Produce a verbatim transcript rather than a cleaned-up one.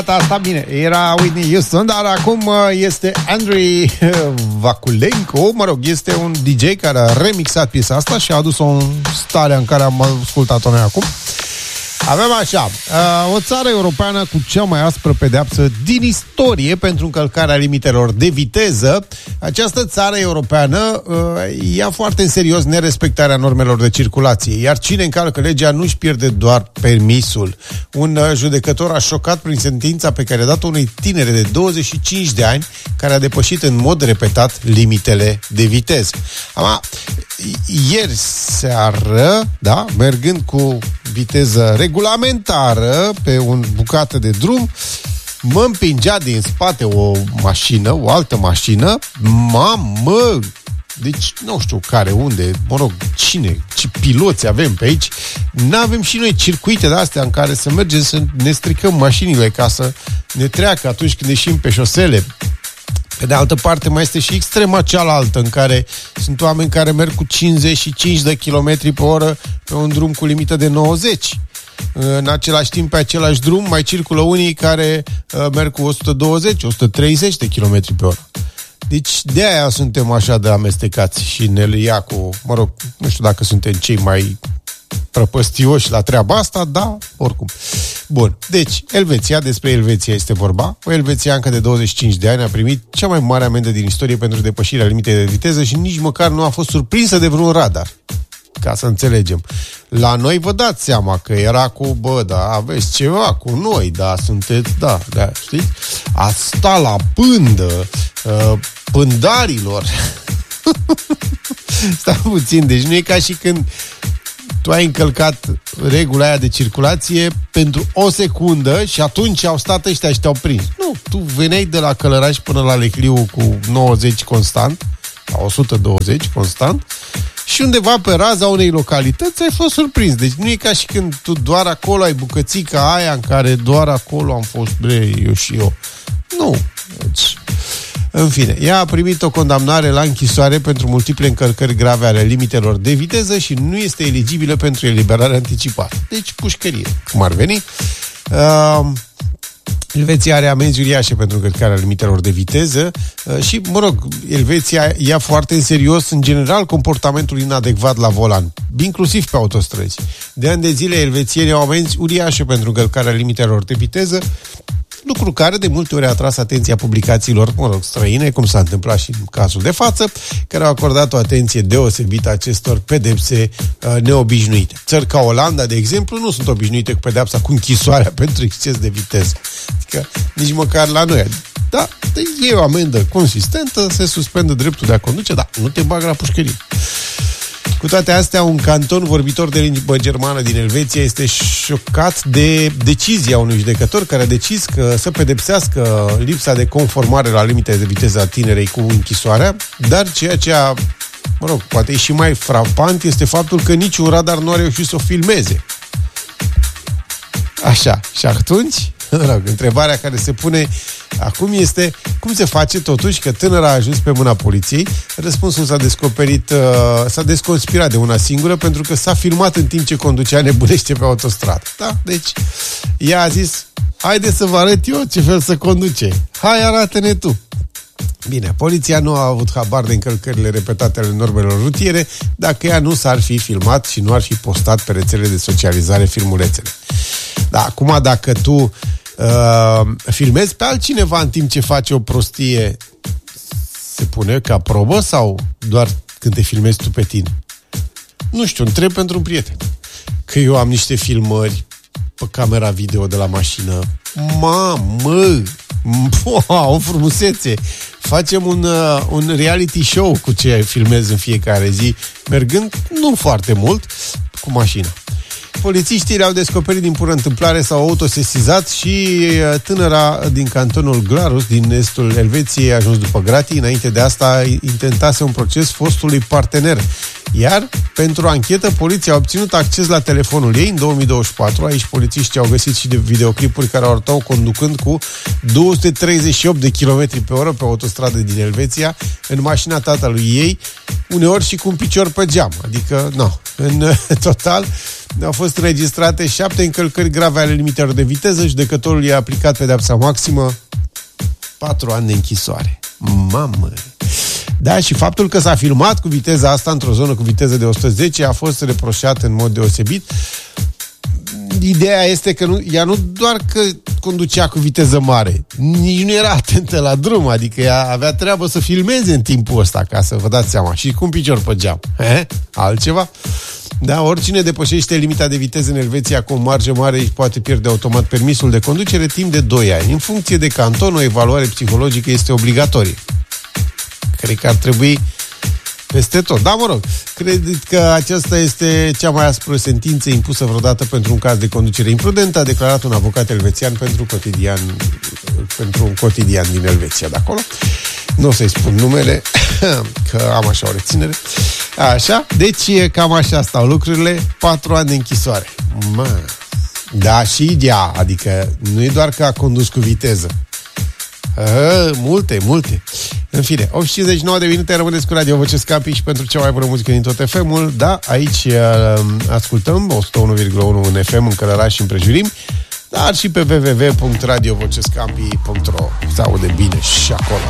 Asta bine, era Whitney Houston, dar acum este Andrei Vaculenko, mă rog, este un D J care a remixat piesa asta și a adus-o în starea în care am ascultat-o noi acum. Avem așa, o țară europeană cu cea mai aspră pedeapsă din istorie pentru încălcarea limitelor de viteză. Această țară europeană ia foarte în serios nerespectarea normelor de circulație, iar cine încalcă legea nu-și pierde doar permisul. Un judecător a șocat prin sentința pe care a dat-o unei tinere de douăzeci și cinci de ani care a depășit în mod repetat limitele de viteză. Ama, ieri seară, da, mergând cu viteză regulamentară pe o bucată de drum, mă împingea din spate o mașină, o altă mașină, mamă, deci nu știu care, unde, mă rog, cine, ce piloți avem pe aici, n-avem și noi circuite de astea în care să mergem să ne stricăm mașinile ca să ne treacă atunci când ieșim pe șosele. Pe de altă parte mai este și extrema cealaltă în care sunt oameni care merg cu cincizeci și cinci de kilometri pe oră pe un drum cu limită de nouăzeci. În același timp, pe același drum mai circulă unii care uh, merg cu o sută douăzeci - o sută treizeci de kilometri pe oră. Deci de aia suntem așa de amestecați și ne ia cu, mă rog, nu știu dacă suntem cei mai prăpăstioși la treaba asta, da, oricum. Bun, deci, Elveția, despre Elveția este vorba. O elvețiancă de douăzeci și cinci de ani a primit cea mai mare amendă din istorie pentru depășirea limitei de viteză și nici măcar nu a fost surprinsă de vreun radar. Ca să înțelegem. La noi vă dați seama că era cu, bă, da, aveți ceva cu noi, da, sunteți, da, da, știți? A sta la pândă, uh, pândarilor. Stai puțin, deci nu e ca și când tu ai încălcat regula aia de circulație pentru o secundă și atunci au stat ăștia și te-au prins. Nu, tu veneai de la Călăraș până la Lecliu cu nouăzeci constant, la o sută douăzeci constant, și undeva pe raza unei localități ai fost surprins. Deci nu e ca și când tu doar acolo ai bucățica aia în care doar acolo am fost, bre, eu și eu. Nu. Deci, în fine, ea a primit o condamnare la închisoare pentru multiple încălcări grave ale limitelor de viteză și nu este eligibilă pentru eliberare anticipată. Deci, pușcărie, cum ar veni. Uh, Elveția are amenzi uriașe pentru încălcarea limitelor de viteză uh, și, mă rog, Elveția ia foarte în serios, în general, comportamentul inadecvat la volan, inclusiv pe autostrăzi. De ani de zile, elvețienii au amenzi uriașe pentru încălcarea limitelor de viteză, lucru care de multe ori a atras atenția publicațiilor, mă rog, străine, cum s-a întâmplat și în cazul de față, care au acordat o atenție deosebită acestor pedepse uh, neobișnuite. Țări ca Olanda, de exemplu, nu sunt obișnuite cu pedepsa cu închisoarea pentru exces de viteză. Adică nici măcar la noi. Da, e o amendă consistentă, se suspendă dreptul de a conduce, dar nu te bag la pușcărie. Cu toate astea, un canton vorbitor de limbă germană din Elveția este șocat de decizia unui judecător care a decis că să pedepsească lipsa de conformare la limite de viteză a tinerei cu închisoarea, dar ceea ce a, mă rog, poate e și mai frapant este faptul că niciun radar nu a reușit să o filmeze. Așa, și atunci, mă rog, întrebarea care se pune acum este cum se face totuși că tânăra a ajuns pe mâna poliției. Răspunsul s-a descoperit, uh, s-a desconspirat de una singură pentru că s-a filmat în timp ce conducea nebunește pe autostradă. Da? Deci ea a zis, haide să vă arăt eu ce fel să conduce. Hai, arată-ne tu. Bine, poliția nu a avut habar de încălcările repetate ale normelor rutiere dacă ea nu s-ar fi filmat și nu ar fi postat pe rețelele de socializare filmulețele. Da, acum dacă tu Uh, filmezi pe altcineva în timp ce face o prostie, se pune ca probă sau doar când te filmezi tu pe tine? Nu știu, întreb pentru un prieten. Că eu am niște filmări pe camera video de la mașină. Mamă! O frumusețe! Facem un, uh, un reality show cu ce filmez în fiecare zi, mergând nu foarte mult cu mașina. Polițiștii le-au descoperit din pură întâmplare, s-au autosesizat și tânăra din cantonul Glarus, din estul Elveției, a ajuns după gratii. Înainte de asta intentase un proces fostului partener. Iar, pentru anchetă, poliția a obținut acces la telefonul ei în două mii douăzeci și patru. Aici polițiștii au găsit și de videoclipuri care o arătau conducând cu două sute treizeci și opt de kilometri pe oră pe autostradă din Elveția, în mașina tatălui ei, uneori și cu un picior pe geam. Adică, nu, În total au fost înregistrate șapte încălcări grave ale limitelor de viteză. Judecătorul i-a aplicat pedeapsa maximă, patru ani de închisoare. Mamă! Da, și faptul că s-a filmat cu viteza asta într-o zonă cu viteză de o sută zece a fost reproșat în mod deosebit. Ideea este că nu, ea nu doar că conducea cu viteză mare, nici nu era atentă la drum, adică ea avea treabă să filmeze în timpul ăsta, ca să vă dați seama, și cu un picior pe geam. He? Altceva? Da, oricine depășește limita de viteză în Elveția cu o marjă mare își poate pierde automat permisul de conducere timp de doi ani. În funcție de canton, o evaluare psihologică este obligatorie. Cred că ar trebui peste tot. Da, mă rog, cred că aceasta este cea mai aspră sentință impusă vreodată pentru un caz de conducere imprudentă, a declarat un avocat elvețian pentru cotidian, pentru un cotidian din Elveția de acolo. Nu o să-i spun numele, că am așa o reținere. Așa, deci cam așa stau lucrurile, patru ani de închisoare. Mă. Da, și ea, adică nu e doar că a condus cu viteză. A, multe, multe. În fine, opt și cincizeci și nouă de minute, rămâneți cu Radio Vocea Scapii și pentru cea mai bună muzică din tot F M-ul. Da, aici uh, ascultăm o sută unu virgulă unu în F M, în Călăraș și împrejurimi, dar și pe w w w punct radio vocea scapii punct r o. Se aude bine și acolo.